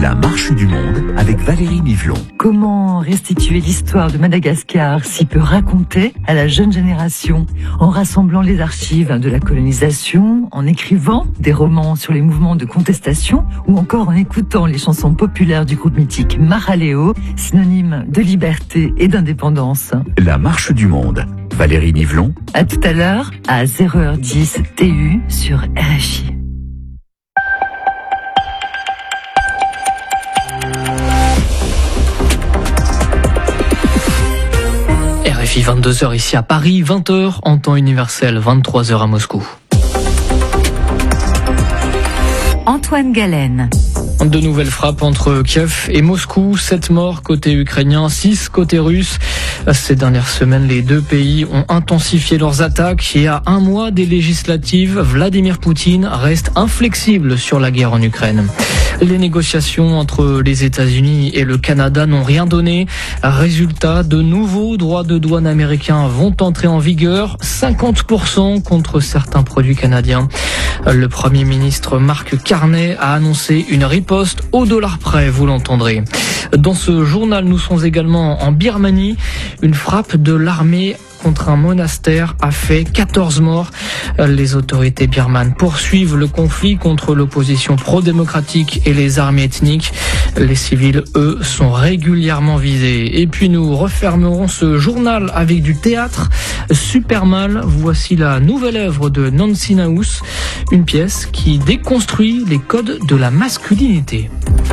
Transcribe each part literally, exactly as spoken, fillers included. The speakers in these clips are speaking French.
La marche du monde avec Valérie Nivelon. Comment restituer l'histoire de Madagascar si peu racontée à la jeune génération, en rassemblant les archives de la colonisation, en écrivant des romans sur les mouvements de contestation ou encore en écoutant les chansons populaires du groupe mythique Maraleo, synonyme de liberté et d'indépendance. La marche du monde. Valérie Nivelon. À tout à l'heure, à zéro heure dix T U sur R F I. R F I vingt-deux heures ici à Paris, vingt heures en temps universel, vingt-trois heures à Moscou. Antoine Galen. De nouvelles frappes entre Kiev et Moscou, sept morts côté ukrainien, six côté russe. Ces dernières semaines, les deux pays ont intensifié leurs attaques et à un mois des législatives, Vladimir Poutine reste inflexible sur la guerre en Ukraine. Les négociations entre les États-Unis et le Canada n'ont rien donné. Résultat, de nouveaux droits de douane américains vont entrer en vigueur, cinquante pour cent contre certains produits canadiens. Le Premier ministre Mark Carney a annoncé une riposte au dollar près, vous l'entendrez. Dans ce journal, nous sommes également en Birmanie. Une frappe de l'armée contre un monastère a fait quatorze morts. Les autorités birmanes poursuivent le conflit contre l'opposition pro-démocratique et les armées ethniques. Les civils, eux, sont régulièrement visés. Et puis nous refermerons ce journal avec du théâtre. Super Mal, voici la nouvelle œuvre de Nancy Naus, une pièce qui déconstruit les codes de la masculinité.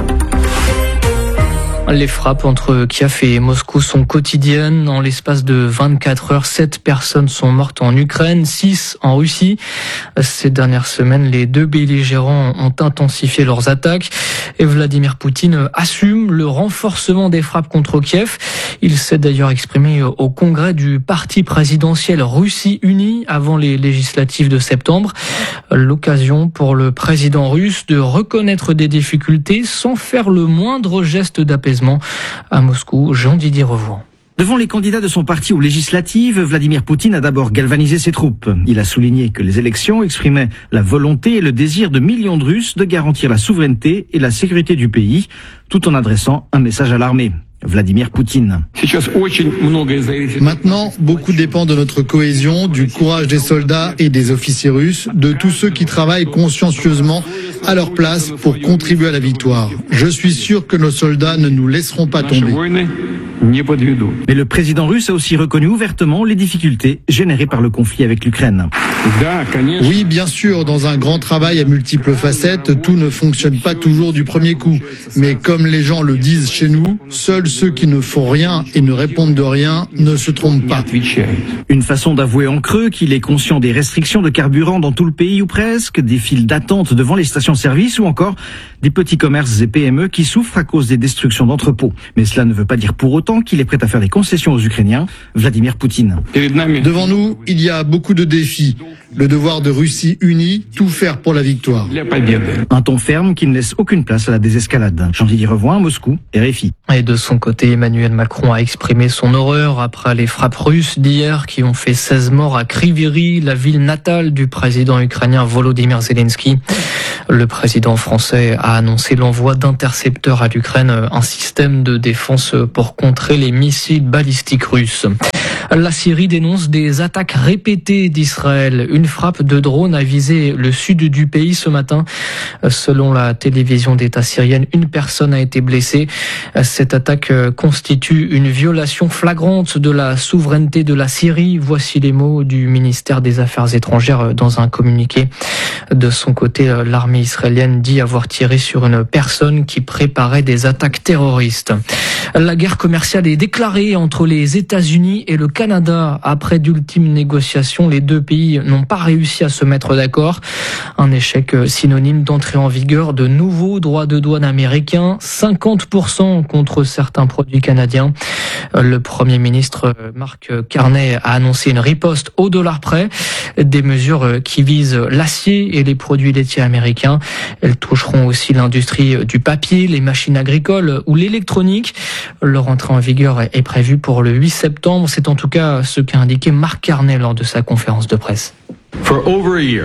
Les frappes entre Kiev et Moscou sont quotidiennes. En l'espace de vingt-quatre heures, sept personnes sont mortes en Ukraine, six en Russie. Ces dernières semaines, les deux belligérants ont intensifié leurs attaques et Vladimir Poutine assume le renforcement des frappes contre Kiev. Il s'est d'ailleurs exprimé au congrès du parti présidentiel Russie Unie avant les législatives de septembre. L'occasion pour le président russe de reconnaître des difficultés sans faire le moindre geste d'apaisement. À Moscou, Jean-Didier Revoix. Devant les candidats de son parti aux législatives, Vladimir Poutine a d'abord galvanisé ses troupes. Il a souligné que les élections exprimaient la volonté et le désir de millions de Russes de garantir la souveraineté et la sécurité du pays, tout en adressant un message à l'armée. Vladimir Poutine. Maintenant, beaucoup dépend de notre cohésion, du courage des soldats et des officiers russes, de tous ceux qui travaillent consciencieusement à leur place pour contribuer à la victoire. Je suis sûr que nos soldats ne nous laisseront pas tomber. Mais le président russe a aussi reconnu ouvertement les difficultés générées par le conflit avec l'Ukraine. Oui, bien sûr, dans un grand travail à multiples facettes, tout ne fonctionne pas toujours du premier coup. Mais comme les gens le disent chez nous, seuls ceux qui ne font rien et ne répondent de rien ne se trompent pas. Une façon d'avouer en creux qu'il est conscient des restrictions de carburant dans tout le pays ou presque, des files d'attente devant les stations-service ou encore des petits commerces et P M E qui souffrent à cause des destructions d'entrepôts. Mais cela ne veut pas dire pour autant qu'il est prêt à faire des concessions aux Ukrainiens. Vladimir Poutine. Devant nous, il y a beaucoup de défis. Le devoir de Russie unie, tout faire pour la victoire. Un ton ferme qui ne laisse aucune place à la désescalade. Jean-Didier Revoix, Moscou, R F I. Et de son côté, Emmanuel Macron a exprimé son horreur après les frappes russes d'hier qui ont fait seize morts à Kryvyi, la ville natale du président ukrainien Volodymyr Zelensky. Le président français a annoncé l'envoi d'intercepteurs à l'Ukraine, un système de défense pour contrer les missiles balistiques russes. La Syrie dénonce des attaques répétées d'Israël. Une frappe de drone a visé le sud du pays ce matin. Selon la télévision d'État syrienne, une personne a été blessée. Cette attaque constitue une violation flagrante de la souveraineté de la Syrie. Voici les mots du ministère des Affaires étrangères dans un communiqué. De son côté, l'armée israélienne dit avoir tiré sur une personne qui préparait des attaques terroristes. La guerre commerciale est déclarée entre les États-Unis et le Canada. Après d'ultimes négociations, les deux pays n'ont pas réussi à se mettre d'accord. Un échec synonyme d'entrée en vigueur de nouveaux droits de douane américains, cinquante pour cent contre certains produits canadiens. Le Premier ministre Mark Carney a annoncé une riposte au dollar près, des mesures qui visent l'acier et les produits laitiers américains. Elles toucheront aussi l'industrie du papier, les machines agricoles ou l'électronique. Leur entrée en vigueur est prévue pour le huit septembre. C'est en tout cas ce qu'a indiqué Mark Carney lors de sa conférence de presse. For over a year,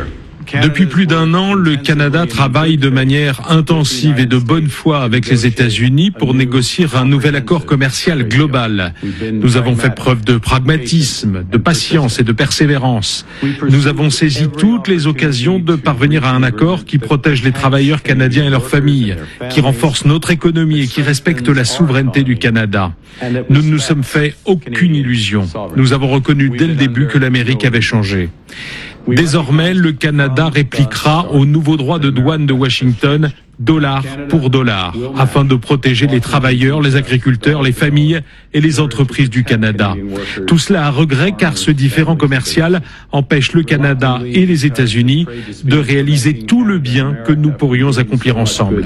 Depuis plus d'un an, le Canada travaille de manière intensive et de bonne foi avec les États-Unis pour négocier un nouvel accord commercial global. Nous avons fait preuve de pragmatisme, de patience et de persévérance. Nous avons saisi toutes les occasions de parvenir à un accord qui protège les travailleurs canadiens et leurs familles, qui renforce notre économie et qui respecte la souveraineté du Canada. Nous ne nous sommes fait aucune illusion. Nous avons reconnu dès le début que l'Amérique avait changé. Désormais, le Canada répliquera aux nouveaux droits de douane de Washington, dollar pour dollar, afin de protéger les travailleurs, les agriculteurs, les familles et les entreprises du Canada. Tout cela à regret car ce différend commercial empêche le Canada et les États-Unis de réaliser tout le bien que nous pourrions accomplir ensemble.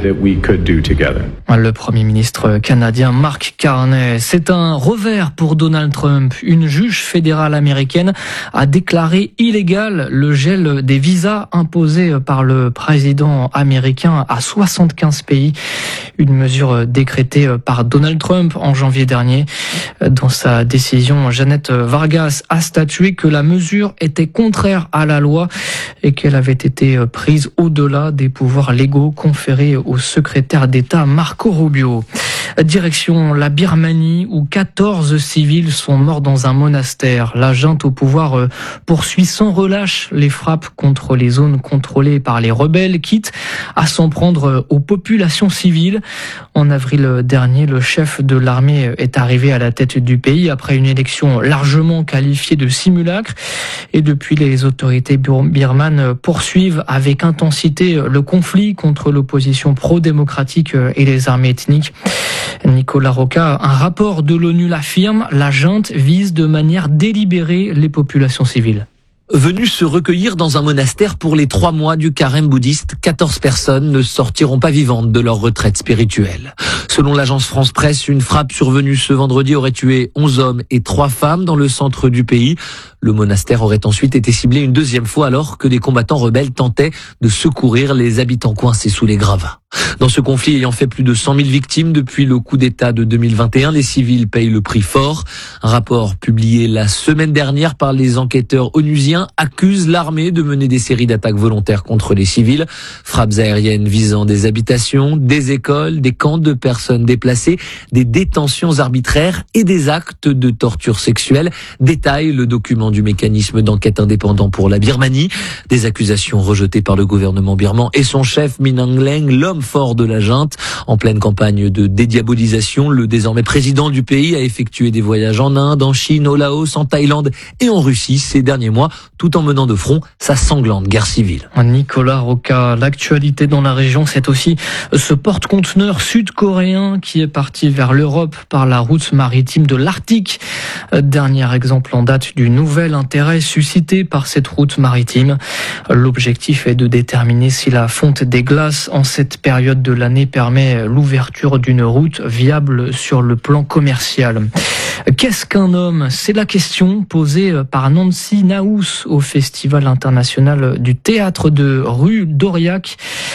Le Premier ministre canadien Mark Carney, c'est un revers pour Donald Trump. Une juge fédérale américaine a déclaré illégal le gel des visas imposés par le président américain à soixante-quinze pays, une mesure décrétée par Donald Trump en janvier dernier. Dans sa décision, Jeannette Vargas a statué que la mesure était contraire à la loi et qu'elle avait été prise au-delà des pouvoirs légaux conférés au secrétaire d'État Marco Rubio. Direction la Birmanie où quatorze civils sont morts dans un monastère. La junte au pouvoir poursuit sans relâche les frappes contre les zones contrôlées par les rebelles, quitte à s'en prendre aux populations civiles. En avril dernier, le chef de l'armée est arrivé à la tête du pays après une élection largement qualifiée de simulacre. Et depuis, les autorités birmanes poursuivent avec intensité le conflit contre l'opposition pro-démocratique et les armées ethniques. Nicolas Roca, un rapport de l'ONU l'affirme, la junte vise de manière délibérée les populations civiles. Venus se recueillir dans un monastère pour les trois mois du carême bouddhiste, quatorze personnes ne sortiront pas vivantes de leur retraite spirituelle. Selon l'agence France Presse, une frappe survenue ce vendredi aurait tué onze hommes et trois femmes dans le centre du pays. Le monastère aurait ensuite été ciblé une deuxième fois alors que des combattants rebelles tentaient de secourir les habitants coincés sous les gravats. Dans ce conflit ayant fait plus de cent mille victimes depuis le coup d'État de deux mille vingt et un, les civils payent le prix fort. Un rapport publié la semaine dernière par les enquêteurs onusiens accuse l'armée de mener des séries d'attaques volontaires contre les civils. Frappes aériennes visant des habitations, des écoles, des camps de personnes déplacées, des détentions arbitraires et des actes de torture sexuelle, détaille le document du mécanisme d'enquête indépendant pour la Birmanie. Des accusations rejetées par le gouvernement birman et son chef Min Aung Hlaing, l'homme fort de la junte. En pleine campagne de dédiabolisation, le désormais président du pays a effectué des voyages en Inde, en Chine, au Laos, en Thaïlande et en Russie ces derniers mois, tout en menant de front sa sanglante guerre civile. Nicolas Roca, l'actualité dans la région, c'est aussi ce porte-conteneur sud-coréen qui est parti vers l'Europe par la route maritime de l'Arctique. Dernier exemple en date du nouvel intérêt suscité par cette route maritime. L'objectif est de déterminer si la fonte des glaces en cette période de l'année permet l'ouverture d'une route viable sur le plan commercial. Qu'est-ce qu'un homme ? C'est la question posée par Nancy Naous au Festival international du théâtre de rue d'Aurillac.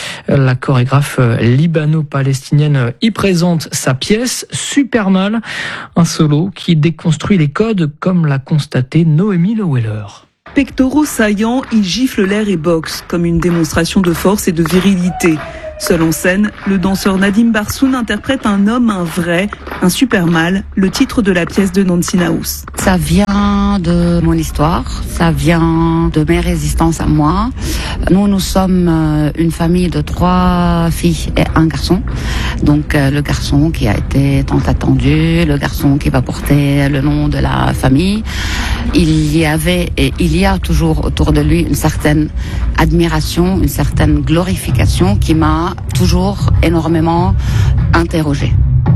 La chorégraphe libano-palestinienne y présente sa pièce Super Mal, un solo qui déconstruit les codes comme l'a constaté Noémie Leweller. Pectoraux saillants, il gifle l'air et boxe comme une démonstration de force et de virilité. Seul en scène, le danseur Nadim Barsoun interprète un homme, un vrai, un super mal, le titre de la pièce de Nancy Naous. Ça vient de mon histoire, ça vient de mes résistances à moi. Nous, nous sommes une famille de trois filles et un garçon. Donc le garçon qui a été tant attendu, le garçon qui va porter le nom de la famille. Il y avait et il y a toujours autour de lui une certaine admiration, une certaine glorification qui m'a toujours énormément interrogée.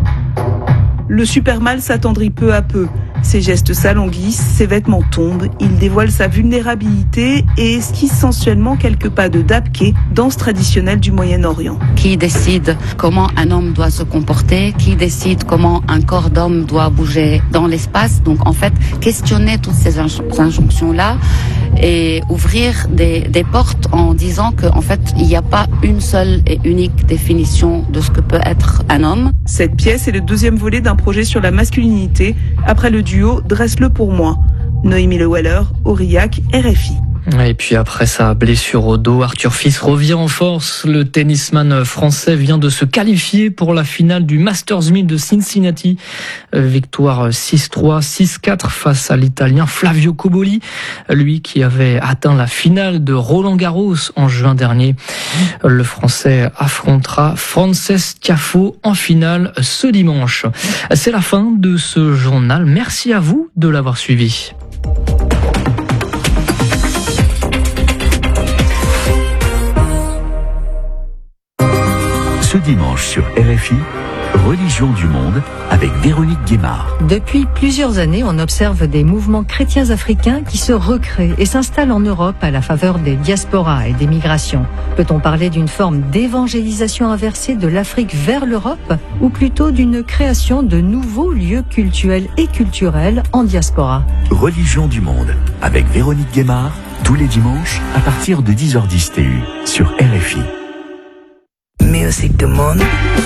Le super mal s'attendrit peu à peu. Ses gestes s'alanguissent, ses vêtements tombent, il dévoile sa vulnérabilité et esquisse sensuellement quelques pas de dabke, danse traditionnelle du Moyen-Orient. Qui décide comment un homme doit se comporter, qui décide comment un corps d'homme doit bouger dans l'espace. Donc en fait, questionner toutes ces injonctions-là et ouvrir des, des portes en disant qu'en fait, il n'y a pas une seule et unique définition de ce que peut être un homme. Cette pièce est le deuxième volet d'un projet sur la masculinité, après le duo Dresse-le pour moi. Noémie Leweller, Aurillac, R F I. Et puis après sa blessure au dos, Arthur Fils revient en force. Le tennisman français vient de se qualifier pour la finale du Masters mille de Cincinnati. Victoire six trois, six quatre face à l'Italien Flavio Cobolli, lui qui avait atteint la finale de Roland-Garros en juin dernier. Le Français affrontera Frances Tiafoe en finale ce dimanche. C'est la fin de ce journal. Merci à vous de l'avoir suivi. Ce dimanche sur R F I, Religion du monde avec Véronique Guémard. Depuis plusieurs années, on observe des mouvements chrétiens africains qui se recréent et s'installent en Europe à la faveur des diasporas et des migrations. Peut-on parler d'une forme d'évangélisation inversée de l'Afrique vers l'Europe ou plutôt d'une création de nouveaux lieux cultuels et culturels en diaspora? Religion du monde avec Véronique Guémard, tous les dimanches à partir de dix heures dix T U sur R F I. Music du monde.